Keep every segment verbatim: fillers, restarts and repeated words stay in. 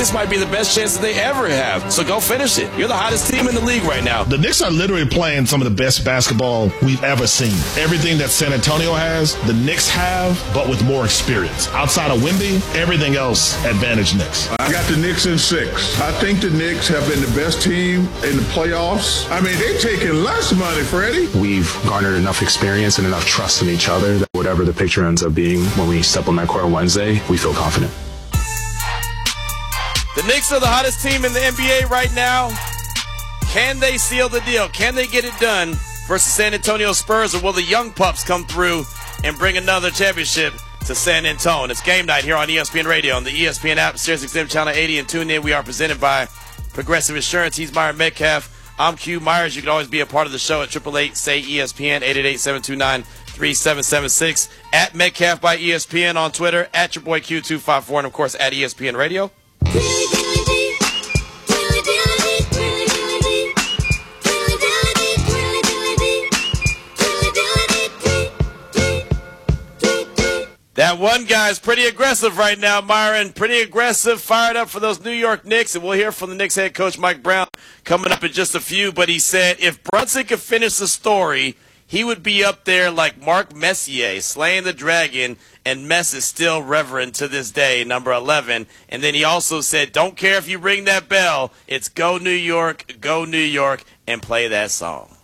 this might be the best chance that they ever have. So go finish it. You're the hottest team in the league right now. The Knicks are literally playing some of the best basketball we've ever seen. Everything that San Antonio has, the Knicks have, but with more experience. Outside of Wemby, everything else advantage Knicks. I got the Knicks in six. I think the Knicks have been the best team in the playoffs. I mean, they're taking less money, Freddie. We've garnered enough experience and enough trust in each other that whatever the picture ends up being when we step on that court on Wednesday, we feel confident. The Knicks are the hottest team in the N B A right now. Can they seal the deal? Can they get it done versus San Antonio Spurs, or will the young pups come through and bring another championship to San Antonio? It's game night here on E S P N Radio, on the E S P N app, SiriusXM Channel eighty, and tune in. We are presented by Progressive Insurance. He's Myron Metcalf. I'm Q Myers. You can always be a part of the show at eight eight eight, S A Y, E S P N, eight eight eight, seven two nine, three seven seven six. At Metcalf by E S P N on Twitter, at your boy Q two five four, and of course at E S P N Radio. That one guy's pretty aggressive right now, Myron. Pretty aggressive, fired up for those New York Knicks. And we'll hear from the Knicks head coach, Mike Brown, coming up in just a few. But he said if Brunson could finish the story, he would be up there like Mark Messier, slaying the dragon, and Mess is still reverend to this day, number eleven. And then he also said, don't care if you ring that bell. It's go New York, go New York, and play that song.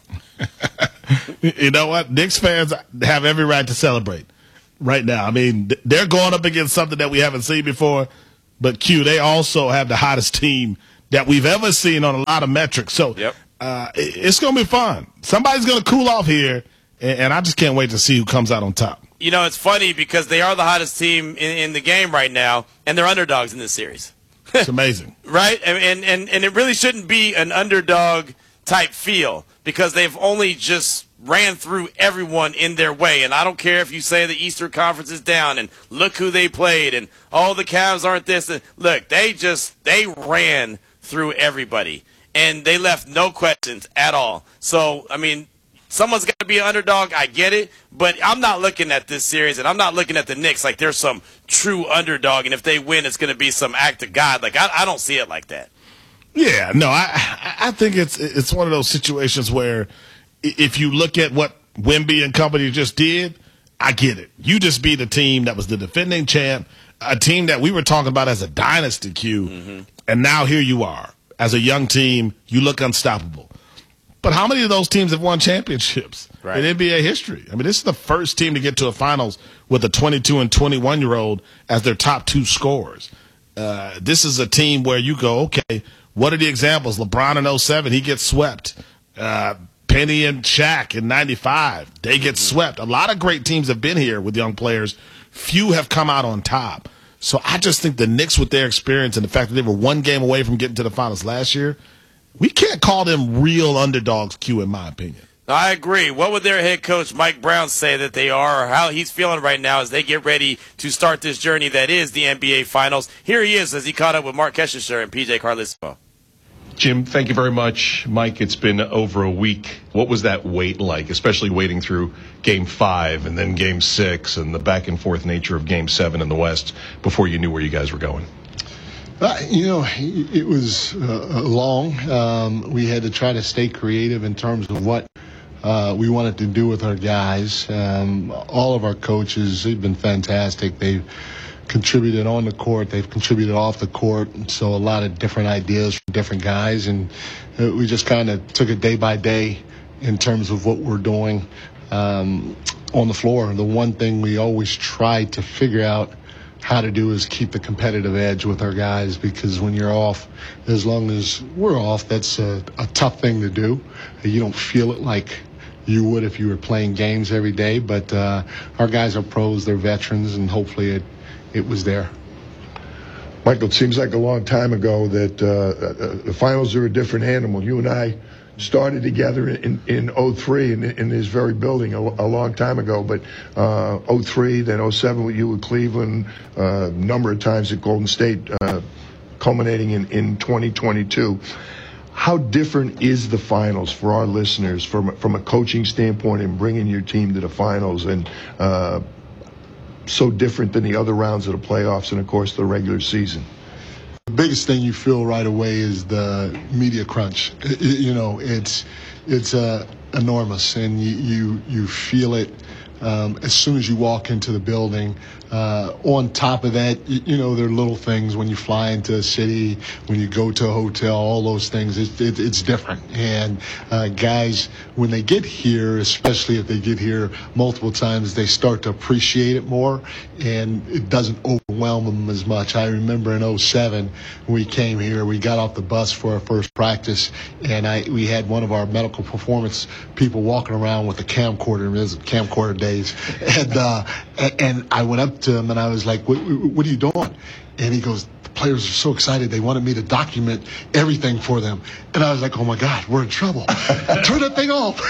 You know what? Knicks fans have every right to celebrate right now. I mean, they're going up against something that we haven't seen before, but Q, they also have the hottest team that we've ever seen on a lot of metrics. So yep. uh, it's going to be fun. Somebody's going to cool off here, and, and I just can't wait to see who comes out on top. You know, it's funny because they are the hottest team in, in the game right now, and they're underdogs in this series. It's amazing. Right? And, and, and it really shouldn't be an underdog type feel because they've only just ran through everyone in their way. And I don't care if you say the Eastern Conference is down and look who they played and, oh, the Cavs aren't this. And look, they just, they ran through everybody. And they left no questions at all. So, I mean, someone's got to be an underdog. I get it. But I'm not looking at this series, and I'm not looking at the Knicks like they're some true underdog. And if they win, it's going to be some act of God. Like, I, I don't see it like that. Yeah, no, I I think it's it's one of those situations where if you look at what Wemby and company just did, I get it. You just beat a team that was the defending champ, a team that we were talking about as a dynasty, Q, mm-hmm. and now here you are. As a young team, you look unstoppable. But how many of those teams have won championships right. in N B A history? I mean, this is the first team to get to a finals with a twenty-two and twenty-one-year-old as their top two scorers. Uh, this is a team where you go, okay, what are the examples? LeBron in oh seven, he gets swept. Uh, Penny and Shaq in ninety-five, they get swept. A lot of great teams have been here with young players. Few have come out on top. So I just think the Knicks, with their experience and the fact that they were one game away from getting to the finals last year, we can't call them real underdogs, Q, in my opinion. I agree. What would their head coach, Mike Brown, say that they are, or how he's feeling right now as they get ready to start this journey that is the N B A Finals? Here he is as he caught up with Mark Keshisher and P J Carlesimo. Jim, thank you very much. Mike, it's been over a week. What was that wait like, especially waiting through Game five and then Game six and the back-and-forth nature of Game seven in the West before you knew where you guys were going? Uh, you know, it was uh, long. Um, we had to try to stay creative in terms of what uh, we wanted to do with our guys. Um, all of our coaches, they've been fantastic. They've contributed on the court, they've contributed off the court, so a lot of different ideas from different guys, and we just kind of took it day by day in terms of what we're doing um, on the floor. The one thing we always try to figure out how to do is keep the competitive edge with our guys, because when you're off, as long as we're off, that's a, a tough thing to do. You don't feel it like you would if you were playing games every day, but uh, our guys are pros, they're veterans, and hopefully it it was there. Michael, it seems like a long time ago that uh, the finals are a different animal. You and I started together in, in oh three in, in this very building a, a long time ago, but uh, oh three, then oh seven with you with Cleveland, a uh, number of times at Golden State, uh, culminating in, in twenty twenty-two. How different is the finals for our listeners from, from a coaching standpoint and bringing your team to the finals, and uh, so different than the other rounds of the playoffs and, of course, the regular season? The biggest thing you feel right away is the media crunch. It, you know, it's it's uh, enormous, and you, you, you feel it um, as soon as you walk into the building. Uh, on top of that, you, you know, there are little things when you fly into a city, when you go to a hotel, all those things, it, it, it's different. And uh, guys, when they get here, especially if they get here multiple times, they start to appreciate it more, and it doesn't overwhelm them as much. I remember in oh seven, when we came here, we got off the bus for our first practice, and I we had one of our medical performance people walking around with a camcorder, and it was camcorder days, and, uh, and I went up to him and I was like, what, what are you doing? And he goes, the players are so excited. They wanted me to document everything for them. And I was like, oh my God, we're in trouble. Turn that thing off.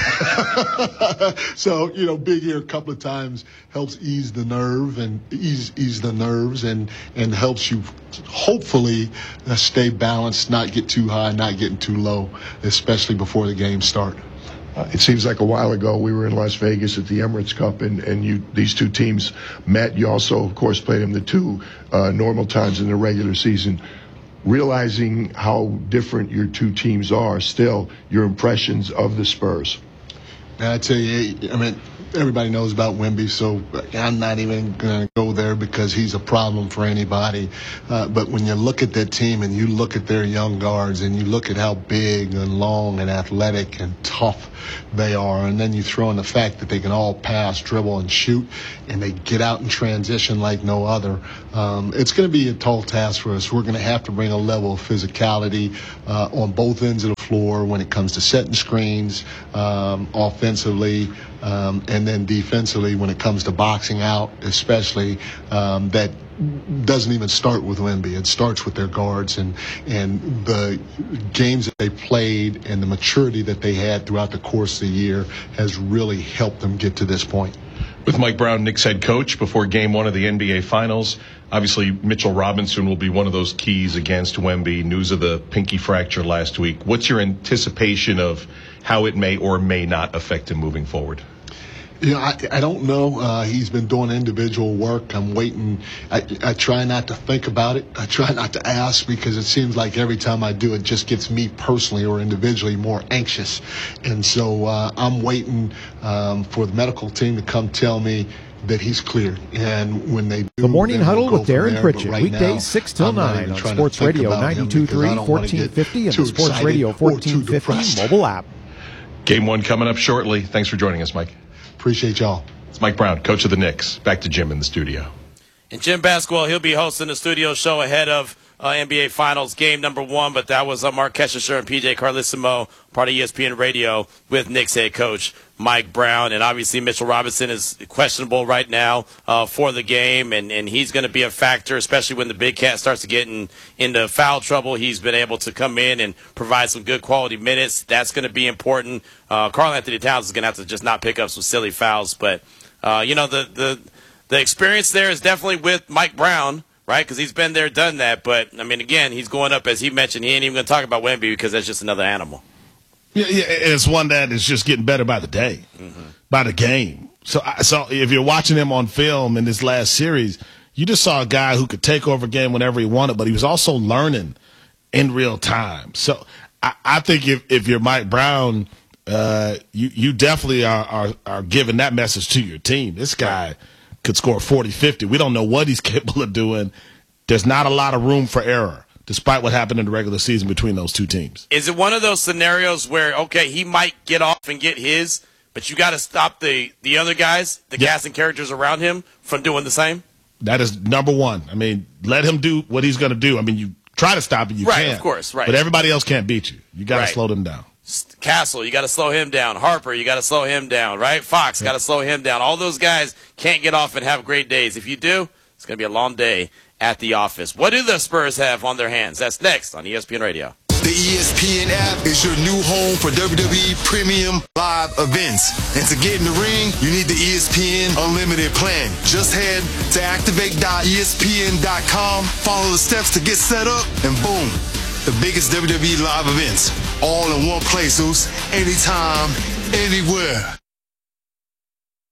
So, you know, being here a couple of times helps ease the nerve and ease, ease the nerves and, and helps you hopefully uh, stay balanced, not get too high, not getting too low, especially before the games start. Uh, it seems like a while ago we were in Las Vegas at the Emirates Cup, and, and you these two teams met. You also, of course, played them the two uh, normal times in the regular season. Realizing how different your two teams are, still, your impressions of the Spurs? And I tell you, I mean, everybody knows about Wemby, so I'm not even going to go there because he's a problem for anybody. Uh, but when you look at that team and you look at their young guards and you look at how big and long and athletic and tough they are, and then you throw in the fact that they can all pass, dribble, and shoot, and they get out and transition like no other, um, it's going to be a tall task for us. We're going to have to bring a level of physicality uh, on both ends of the floor when it comes to setting screens, um, offensively, um, and then defensively when it comes to boxing out, especially. Um, that doesn't even start with Wemby. It starts with their guards and and the games that they played and the maturity that they had throughout the course of the year has really helped them get to this point. With Mike Brown, Knicks head coach, before game one of the N B A Finals, obviously Mitchell Robinson will be one of those keys against Wemby. News of the pinky fracture last week. What's your anticipation of how it may or may not affect him moving forward? You know, I, I don't know. Uh, he's been doing individual work. I'm waiting. I, I try not to think about it. I try not to ask because it seems like every time I do, it just gets me personally or individually more anxious. And so uh, I'm waiting um, for the medical team to come tell me that he's cleared. And when they do, the Morning Huddle we'll with Darren there. Pritchett, Right weekdays now, six till I'm not nine even on trying to Sports think Radio about him ninety-two because I point three, don't wanna fourteen get fifty, and too the Sports excited Radio or too fourteen fifty depressed. mobile app. Game one coming up shortly. Thanks for joining us, Mike. Appreciate y'all. It's Mike Brown, coach of the Knicks. Back to Jim in the studio. And Jim Basquel, he'll be hosting the studio show ahead of uh, N B A Finals game number one, but that was uh, Mark Keshisher and P J Carlissimo, part of E S P N Radio, with Knicks head coach Mike Brown. And obviously Mitchell Robinson is questionable right now uh, for the game, and, and he's going to be a factor, especially when the big cat starts to get in, into foul trouble. He's been able to come in and provide some good quality minutes. That's going to be important. Uh, Karl Anthony Towns is going to have to just not pick up some silly fouls, but uh, you know, the, the, the experience there is definitely with Mike Brown, right? Because he's been there, done that. But, I mean, again, he's going up, as he mentioned, he ain't even going to talk about Wemby because that's just another animal. Yeah, yeah, it's one that is just getting better by the day, mm-hmm. by the game. So, so if you're watching him on film in this last series, you just saw a guy who could take over a game whenever he wanted, but he was also learning in real time. So I, I think if, if you're Mike Brown, uh, you, you definitely are, are, are giving that message to your team. This guy could score forty, fifty. We don't know what he's capable of doing. There's not a lot of room for error, despite what happened in the regular season between those two teams. Is it one of those scenarios where, okay, he might get off and get his, but you got to stop the, the other guys, the yep. cast and characters around him, from doing the same? That is number one. I mean, let him do what he's going to do. I mean, you try to stop it, you right, can. of course, right. But everybody else can't beat you. You got to right. slow them down. Castle, you got to slow him down. Harper, you got to slow him down, right? Fox, got to slow him down. All those guys can't get off and have great days. If you do, it's going to be a long day at the office. What do the Spurs have on their hands? That's next on E S P N Radio. The E S P N app is your new home for W W E Premium Live events. And to get in the ring, you need the E S P N Unlimited plan. Just head to activate dot E S P N dot com, follow the steps to get set up, and boom, the biggest W W E live events. All in one place, Zeus. Anytime, anywhere.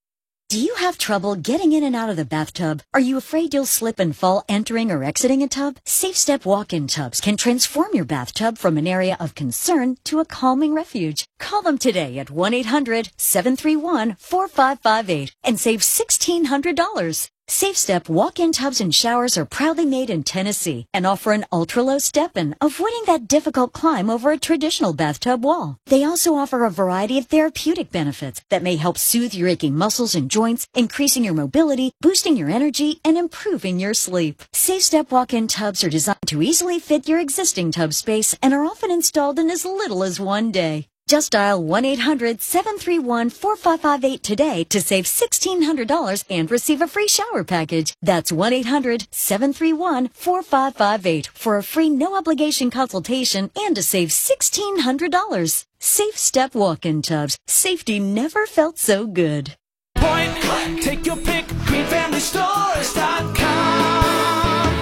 Do you have trouble getting in and out of the bathtub? Are you afraid you'll slip and fall entering or exiting a tub? Safe Step walk-in tubs can transform your bathtub from an area of concern to a calming refuge. Call them today at one eight hundred seven three one four five five eight and save sixteen hundred dollars. Safe Step walk-in tubs and showers are proudly made in Tennessee and offer an ultra-low step-in, avoiding that difficult climb over a traditional bathtub wall. They also offer a variety of therapeutic benefits that may help soothe your aching muscles and joints, increasing your mobility, boosting your energy, and improving your sleep. Safe Step walk-in tubs are designed to easily fit your existing tub space and are often installed in as little as one day. Just dial one eight hundred seven three one four five five eight today to save sixteen hundred dollars and receive a free shower package. That's one eight hundred seven three one four five five eight for a free no-obligation consultation and to save sixteen hundred dollars. Safe Step walk-in tubs. Safety never felt so good. Point, take your pick, green family stores dot com.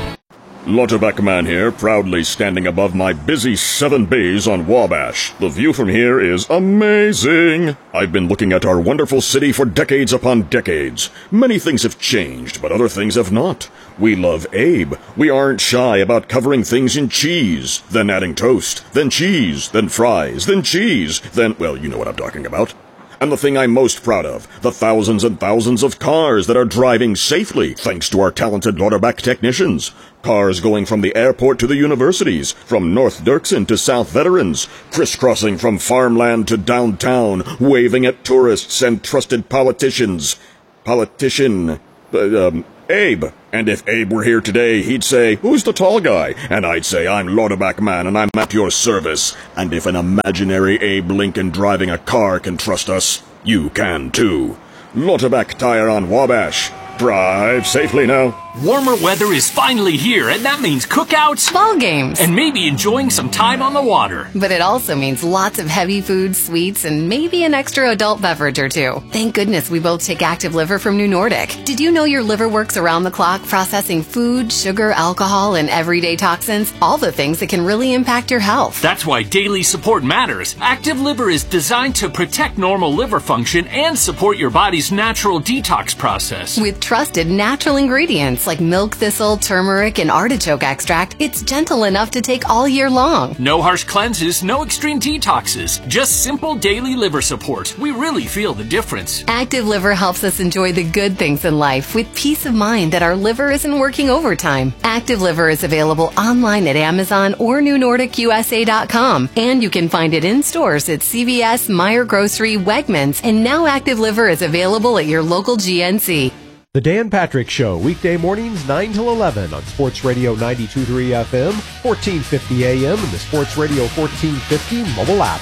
Lauterbach Man here, proudly standing above my busy seven bays on Wabash. The view from here is amazing. I've been looking at our wonderful city for decades upon decades. Many things have changed, but other things have not. We love Abe. We aren't shy about covering things in cheese, then adding toast, then cheese, then fries, then cheese, then, well, you know what I'm talking about. And the thing I'm most proud of, the thousands and thousands of cars that are driving safely thanks to our talented Lauterbach technicians. Cars going from the airport to the universities, from North Dirksen to South Veterans, crisscrossing from farmland to downtown, waving at tourists and trusted politicians. Politician, uh, um, Abe. And if Abe were here today, he'd say, "Who's the tall guy?" And I'd say, "I'm Lauterbach Man, and I'm at your service." And if an imaginary Abe Lincoln driving a car can trust us, you can too. Lauterbach Tire on Wabash. Drive safely now. Warmer weather is finally here, and that means cookouts, ball games, and maybe enjoying some time on the water. But it also means lots of heavy foods, sweets, and maybe an extra adult beverage or two. Thank goodness we both take Active Liver from New Nordic. Did you know your liver works around the clock processing food, sugar, alcohol, and everyday toxins? All the things that can really impact your health. That's why daily support matters. Active Liver is designed to protect normal liver function and support your body's natural detox process. With trusted natural ingredients like milk thistle, turmeric, and artichoke extract, it's gentle enough to take all year long. No harsh cleanses, no extreme detoxes, just simple daily liver support. We really feel the difference. Active Liver helps us enjoy the good things in life with peace of mind that our liver isn't working overtime. Active Liver is available online at Amazon or new nordic u s a dot com, and you can find it in stores at C V S, Meijer Grocery, Wegmans, and now Active Liver is available at your local G N C. The Dan Patrick Show, weekday mornings nine till eleven on Sports Radio ninety-two point three F M, fourteen fifty A M, and the Sports Radio fourteen fifty mobile app.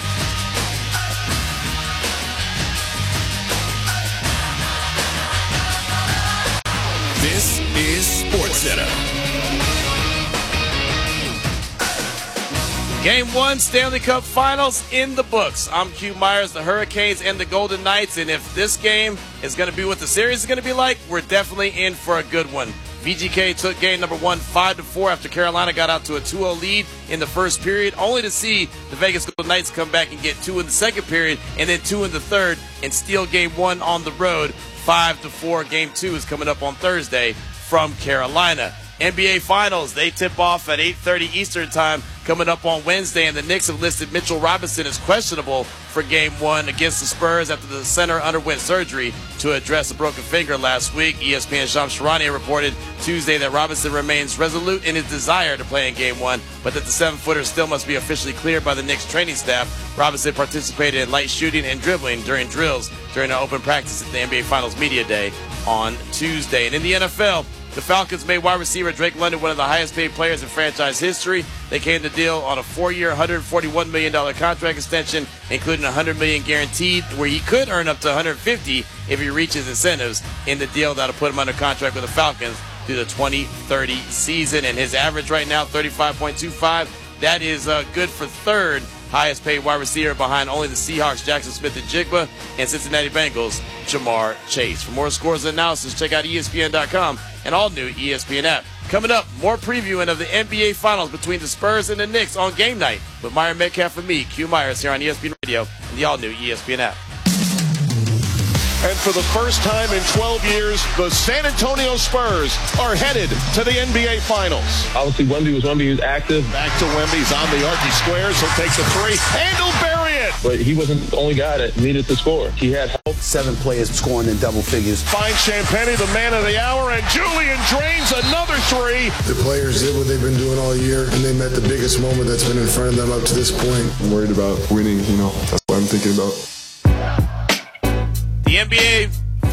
This is Sports Center. Game one, Stanley Cup Finals in the books. I'm Q Myers, the Hurricanes and the Golden Knights, and if this game is going to be what the series is going to be like, we're definitely in for a good one. V G K took game number one five to four after Carolina got out to a two oh lead in the first period, only to see the Vegas Golden Knights come back and get two in the second period and then two in the third and steal game one on the road five to four. Game two is coming up on Thursday from Carolina. N B A Finals, they tip off at eight thirty Eastern Time coming up on Wednesday, and the Knicks have listed Mitchell Robinson as questionable for Game one against the Spurs after the center underwent surgery to address a broken finger last week. E S P N's Shams Charania reported Tuesday that Robinson remains resolute in his desire to play in Game one, but that the seven-footer still must be officially cleared by the Knicks training staff. Robinson participated in light shooting and dribbling during drills during an open practice at the N B A Finals Media Day on Tuesday. And in the N F L, the Falcons made wide receiver Drake London one of the highest-paid players in franchise history. They came to deal on a four-year, one hundred forty-one million dollars contract extension, including one hundred million dollars guaranteed, where he could earn up to one hundred fifty if he reaches incentives in the deal that'll put him under contract with the Falcons through the twenty thirty season. And his average right now, thirty-five point two five. That is uh, good for third highest-paid wide receiver behind only the Seahawks' Jackson Smith-Njigba and Cincinnati Bengals' Jamar Chase. For more scores and analysis, check out E S P N dot com and all new E S P N app. Coming up, more previewing of the N B A Finals between the Spurs and the Knicks on game night with Myron Metcalf and me, Q Myers, here on E S P N Radio and the all-new E S P N app. And for the first time in twelve years, the San Antonio Spurs are headed to the N B A Finals. Obviously, Wemby was Wemby. He was active. Back to Wemby. He's on the arc. He squares. He'll take the three. And he'll bury it. But he wasn't the only guy that needed to score. He had help. Seven players scoring in double figures. Finds Champagnie, the man of the hour, and Julian drains another three. The players did what they've been doing all year, and they met the biggest moment that's been in front of them up to this point. I'm worried about winning, you know. That's what I'm thinking about. The N B A